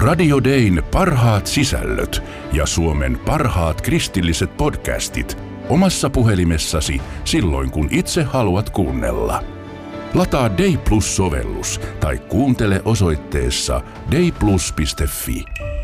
Radio Dayn parhaat sisällöt ja Suomen parhaat kristilliset podcastit omassa puhelimessasi silloin, kun itse haluat kuunnella. Lataa Day Plus-sovellus tai kuuntele osoitteessa dayplus.fi.